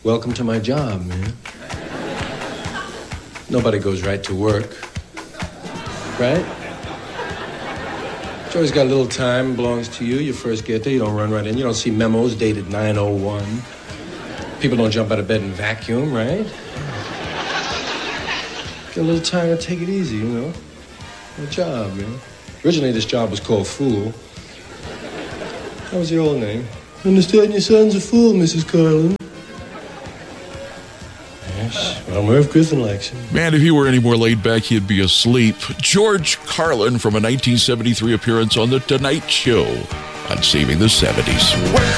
welcome to my job, man. Nobody goes right to work, right? It's always got a little time, belongs to you. You first get there, you don't run right in. You don't see memos dated 9:01. People don't jump out of bed and vacuum, right? Get a little time to take it easy, you know? My job, man. Originally, this job was called Fool. That was the old name. Understand your son's a fool, Mrs. Carlin. Yes, well, Merv Griffin likes him. Man, if he were any more laid back, he'd be asleep. George Carlin from a 1973 appearance on The Tonight Show on Saving the 70s.